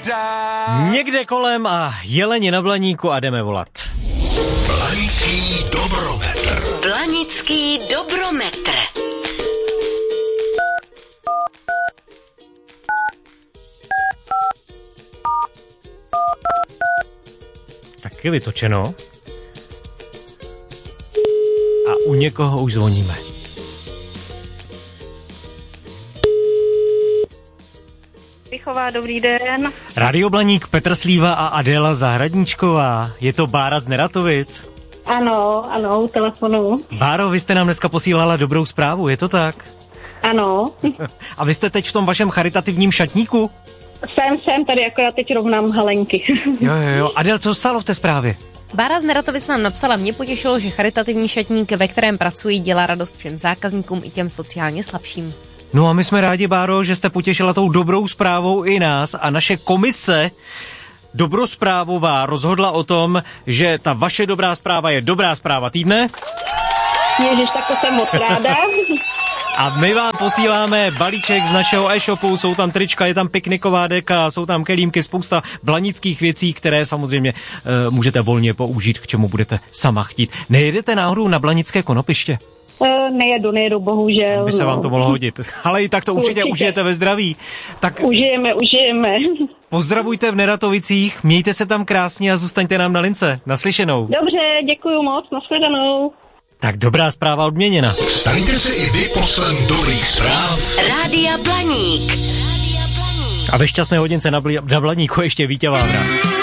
Někde kolem a jeleni na Blaníku a jdeme volat. Blanický dobrometr. Blanický dobrometr. Tak je vytočeno. A u někoho už zvoníme. Pichová, dobrý den. Radio Blaník, Petr Slíva a Adéla Zahradníčková. Je to Bára z Neratovic? Ano, u telefonu. Báro, vy jste nám dneska posílala dobrou zprávu, je to tak? Ano. A vy jste teď v tom vašem charitativním šatníku? Jsem tady, akorát teď rovnám halenky. Jo. Adél, co stalo v té zprávě? Bára z Neratovic nám napsala, mě potěšilo, že charitativní šatník, ve kterém pracují, dělá radost všem zákazníkům i těm sociálně slabším. No a my jsme rádi, Báro, že jste potěšila tou dobrou zprávou i nás a naše komise dobrosprávová rozhodla o tom, že ta vaše dobrá zpráva je dobrá zpráva týdne. Ježiš, tak to jsem moc ráda. A my vám posíláme balíček z našeho e-shopu, jsou tam trička, je tam pikniková deka, jsou tam kelímky, spousta blanických věcí, které samozřejmě můžete volně použít, k čemu budete sama chtít. Nejedete náhodou na blanické konopiště? Nejedu, bohužel. By se vám to mohlo hodit. Ale i tak to určitě užijete ve zdraví. Tak Užijeme. pozdravujte v Neratovicích, mějte se tam krásně a zůstaňte nám na lince. Naslyšenou. Dobře, děkuju moc, nashledanou. Tak dobrá zpráva odměněna. Staňte se i vy poslem dobrých zpráv. Rádia Blaník. A ve šťastné hodince na Blaníku ještě Vítě Vávra.